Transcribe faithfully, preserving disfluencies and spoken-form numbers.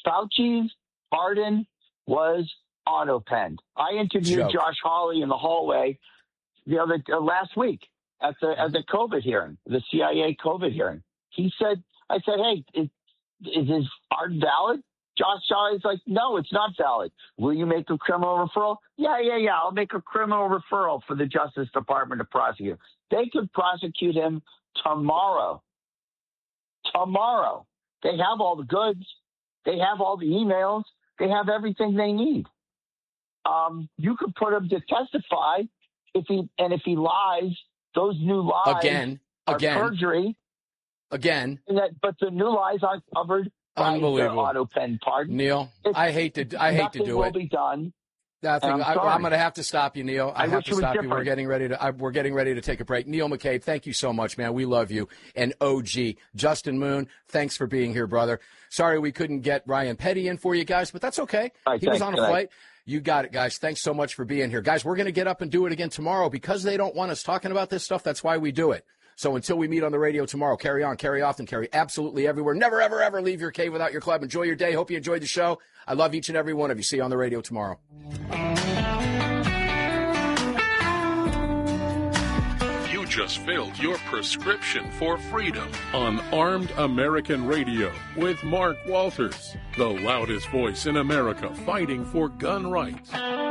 Fauci's pardon was auto-penned. I interviewed Joke. Josh Hawley in the hallway the other uh, last week at the at the COVID hearing, the C I A COVID hearing. He said, I said, hey, is, is his pardon valid? Josh Hawley's like, no, it's not valid. Will you make a criminal referral? Yeah, yeah, yeah. I'll make a criminal referral for the Justice Department to prosecute. They could prosecute him tomorrow. Tomorrow. They have all the goods. They have all the emails. They have everything they need. Um, you could put him to testify if he and if he lies, those new lies again, are again, perjury. Again. And that, but the new lies aren't covered by the auto pen pardon. Neil, It's, I hate to I hate to do will it. Be done. Nothing. I'm, I, I'm going to have to stop you, Neil. I, I have to stop you. We're different. getting ready to. I, we're getting ready to take a break. Neil McCabe, thank you so much, man. We love you. And O G Justin Moon, thanks for being here, brother. Sorry we couldn't get Ryan Petty in for you guys, but that's okay. Right, he was on a tonight. flight. You got it, guys. Thanks so much for being here, guys. We're going to get up and do it again tomorrow because they don't want us talking about this stuff. That's why we do it. So until we meet on the radio tomorrow, carry on, carry often, carry absolutely everywhere. Never, ever, ever leave your cave without your club. Enjoy your day. Hope you enjoyed the show. I love each and every one of you. See you on the radio tomorrow. You just filled your prescription for freedom on Armed American Radio with Mark Walters, the loudest voice in America fighting for gun rights.